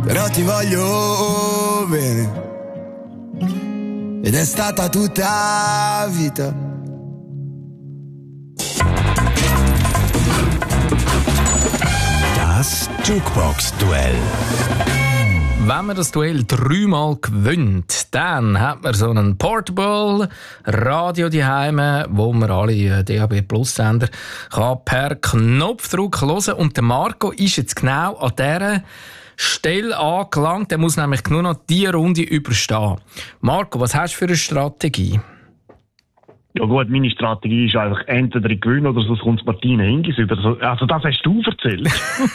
però ti voglio bene. Ed è stata tutta vita. Das Jukebox-Duell. Wenn man das Duell 3-mal gewinnt, dann hat man so einen Portable Radio daheim, wo man alle DAB Plus Sender per Knopfdruck hören. Und der Marco ist jetzt genau an dieser Stelle angelangt. Der muss nämlich nur noch diese Runde überstehen. Marco, was hast du für eine Strategie? Ja gut, meine Strategie ist einfach entweder ich gewinne oder sonst kommt Martina Hingis über. Also das hast du erzählt.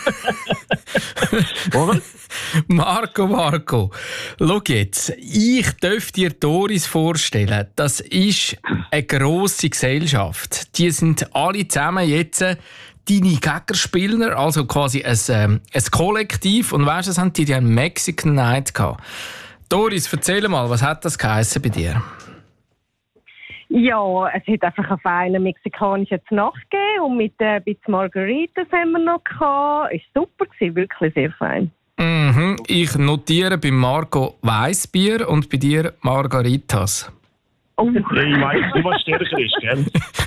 Oder? Marco, schau jetzt. Ich darf dir Doris vorstellen. Das ist eine grosse Gesellschaft. Die sind alle zusammen jetzt deine Gegnerspieler, also quasi ein Kollektiv. Und weißt du, das haben die einen Mexican Night gehabt. Doris, erzähl mal, was hat das geheissen bei dir? Ja, es hat einfach einen feinen mexikanischen Nacht gegeben und mit ein bisschen Margaritas haben wir noch gehabt. Es war super, wirklich sehr fein. Mhm. Ich notiere bei Marco Weissbier und bei dir Margaritas. Oh. Ja, ich weiss, du was stärker ist, gell?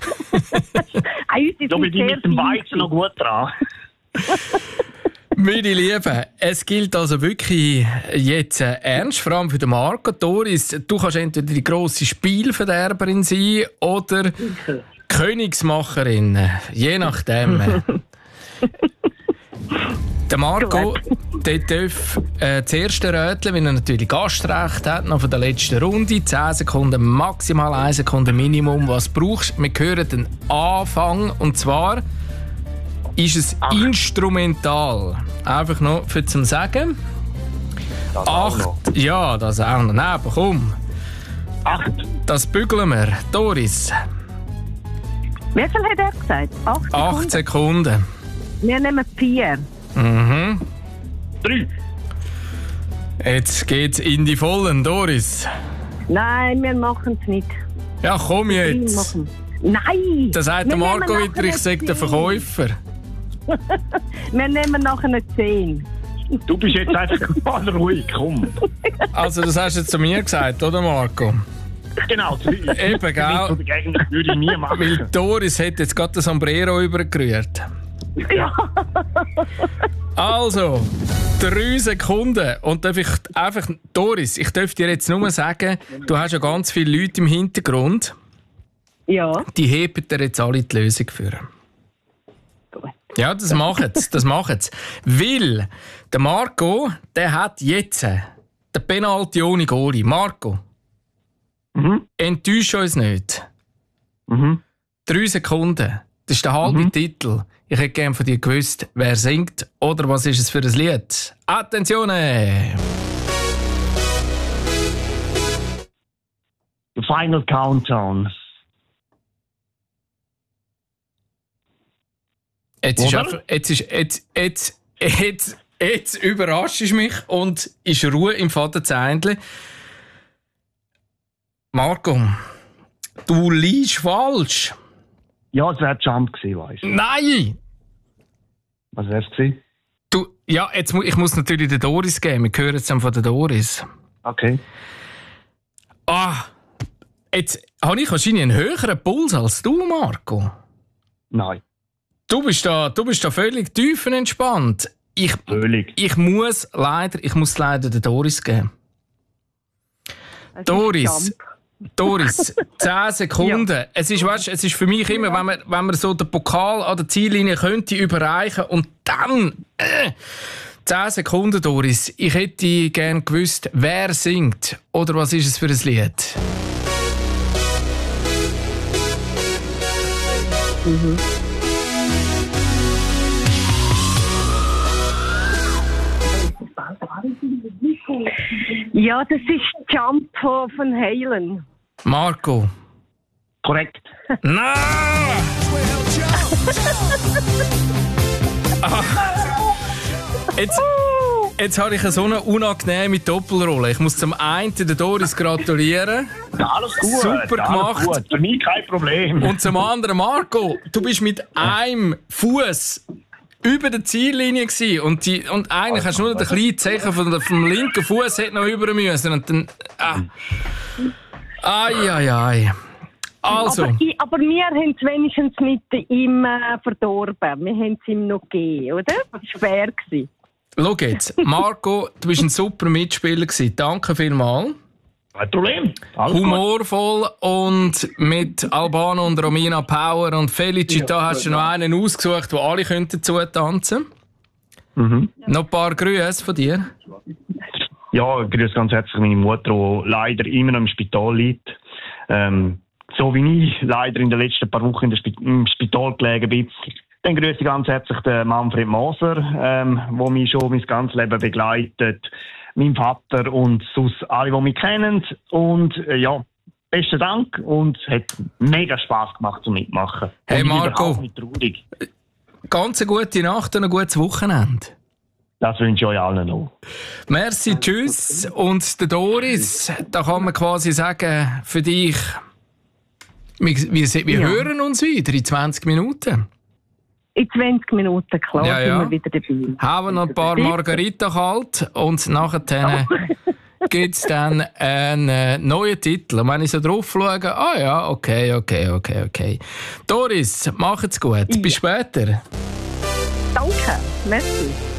Da bin ich mit dem Weizen noch gut dran. Meine Lieben, es gilt also wirklich jetzt ernst, vor allem für den Marco. Doris, du kannst entweder die grosse Spielverderberin sein oder Königsmacherin, je nachdem. Der Marco, der darf das erste Rätseln, wenn er natürlich Gastrecht hat, noch von der letzten Runde. 10 Sekunden, maximal 1 Sekunde Minimum. Was brauchst du? Wir hören den Anfang, und zwar ist es instrumental. Einfach noch für zum Sagen. Das 8. Ja, das auch noch. Nein, aber komm. 8. Das bügeln wir. Doris. Wie viel hat er gesagt? 8 Sekunden. Wir nehmen 4. Mhm. 3. Jetzt geht's in die Vollen, Doris. Nein, wir machen es nicht. Ja, komm jetzt. Nein! Das sagt der Marco wieder, ich sage der Verkäufer. Wir nehmen nachher eine 10. Du bist jetzt einfach mal ruhig, komm. Also das hast du zu mir gesagt, oder Marco? Genau. Eben, gell? Würde ich nie machen. Weil Doris hat jetzt gerade das Sombrero übergerührt. Ja. Also, 3 Sekunden. Und darf ich einfach, Doris, ich darf dir jetzt nur sagen, du hast ja ganz viele Leute im Hintergrund. Ja. Die heben dir jetzt alle die Lösung für. Ja, das machen sie. Das machen sie. Weil der Marco, der hat jetzt den Penalty ohne Goalie. Marco, enttäusch uns nicht. 3 Sekunden. Das ist der halbe Titel. Ich hätte gerne von dir gewusst, wer singt oder was ist es für ein Lied. Attenzione! The Final Countdown. Jetzt überraschst du mich und ist Ruhe im Vaterzähnchen. Marco, du liegst falsch. Ja, es wäre Jump gewesen, weißt du. Nein! Was wär's gewesen? Ich muss natürlich den Doris geben. Wir hören jetzt von der Doris. Okay. Jetzt habe ich wahrscheinlich einen höheren Puls als du, Marco. Nein. Du bist da völlig tiefenentspannt. Völlig. Ich muss leider der Doris geben. Doris, 10 Sekunden. Ja. Es ist für mich immer, wenn man so den Pokal an der Ziellinie könnte überreichen und dann 10 Sekunden, Doris. Ich hätte gerne gewusst, wer singt oder was ist es für ein Lied? Ja, das ist Jump von Halen. Marco. Korrekt. Nein! Jetzt habe ich so eine unangenehme Doppelrolle. Ich muss zum einen der Doris gratulieren. Alles gut. Super gemacht. Gut. Für mich kein Problem. Und zum anderen, Marco, du bist mit einem Fuß über der Ziellinie gewesen. Und eigentlich hast du nur den kleinen Zeichen vom linken Fuß noch über müssen. Und dann... Ai. Also. Aber wir haben es wenigstens mit ihm verdorben. Wir haben es ihm noch gegeben, oder? Das war schwer. Schau jetzt, Marco, du bist ein super Mitspieler gewesen. Danke vielmals. Kein Problem. Alles humorvoll und mit Albano und Romina Power und Felicita hast du noch einen ausgesucht, wo alle dazu tanzen könnten. Noch ein paar Grüße von dir. Ja, grüße ganz herzlich meine Mutter, die leider immer noch im Spital liegt. So wie ich leider in den letzten paar Wochen im Spital gelegen bin. Dann grüße ich ganz herzlich den Manfred Moser, der mich schon mein ganzes Leben begleitet. Mein Vater und sonst alle, die mich kennen. Und ja, besten Dank und es hat mega Spass gemacht zum Mitmachen. Hey Marco, nicht traurig. Ganz eine gute Nacht und ein gutes Wochenende. Das wünsche ich euch allen noch. Merci, tschüss. Und der Doris, da kann man quasi sagen, für dich, wir hören uns wieder in 20 Minuten. In 20 Minuten, klar, sind wir wieder dabei. Haben noch ein paar Margarita kalt und nachher gibt es dann einen neuen Titel. Und wenn ich so drauf schaue, okay. Doris, macht's gut. Bis später. Danke, merci.